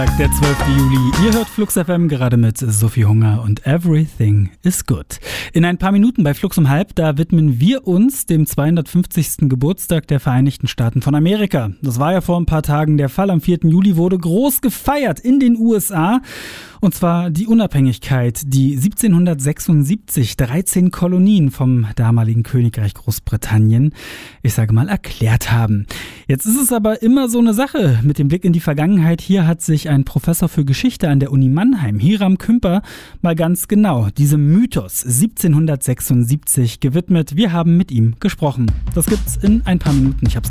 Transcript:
Der 12. Juli. Ihr hört Flux FM gerade mit Sophie Hunger und Everything is Good. In ein paar Minuten bei Flux um halb, da widmen wir uns dem 250. Geburtstag der Vereinigten Staaten von Amerika. Das war ja vor ein paar Tagen der Fall. Am 4. Juli wurde groß gefeiert in den USA. Und zwar die Unabhängigkeit, die 1776 13 Kolonien vom damaligen Königreich Großbritannien, ich sage mal, erklärt haben. Jetzt ist es aber immer so eine Sache mit dem Blick in die Vergangenheit. Hier hat sich ein Professor für Geschichte an der Uni Mannheim, Hiram Kümper, mal ganz genau diesem Mythos 1776 gewidmet. Wir haben mit ihm gesprochen. Das gibt's in ein paar Minuten. Ich hab's